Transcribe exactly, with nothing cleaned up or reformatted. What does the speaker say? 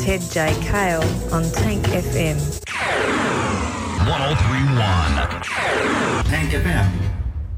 Ted J. Kale on Tank F M. one oh three point one. Tank F M.